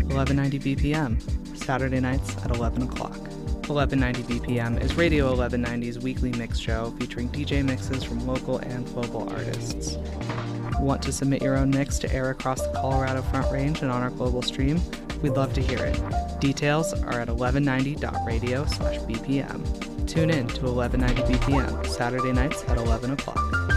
1190 BPM, Saturday nights at 11 o'clock. 1190 BPM is Radio 1190's weekly mix show featuring DJ mixes from local and global artists. Want to submit your own mix to air across the Colorado Front Range and on our global stream? We'd love to hear it. Details are at 1190.radio/BPM. Tune in to 1190 BPM, Saturday nights at 11 o'clock.